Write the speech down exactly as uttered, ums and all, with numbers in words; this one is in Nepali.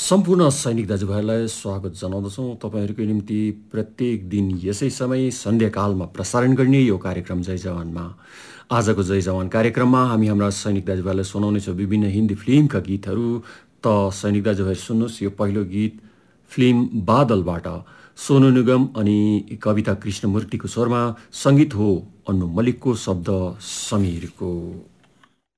सम्पूर्ण सैनिक दाजुभाइहरूलाई स्वागत जनाउँदछौँ। तपाईँहरूको निम्ति प्रत्येक दिन यसै समय सन्ध्याकालमा प्रसारण गर्ने यो कार्यक्रम जय जवानमा। आजको जय जवान कार्यक्रममा हामी हाम्रा सैनिक दाजुभाइलाई सुनाउनेछौँ विभिन्न हिन्दी फिल्मका गीतहरू। त सैनिक दाजुभाइ सुन्नुहोस्, यो पहिलो गीत फिल्म बादलबाट सोनू निगम अनि कविता कृष्णमूर्तिको स्वरमा, सङ्गीत हो अन्नु मल्लिकको, शब्द समीरको।